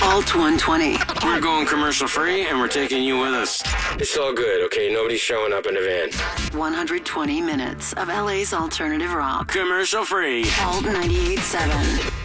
Alt 120. We're going commercial free and we're taking you with us. It's all good, okay? Nobody's showing up in a van. 120 minutes of LA's alternative rock. Commercial free. Alt 98.7.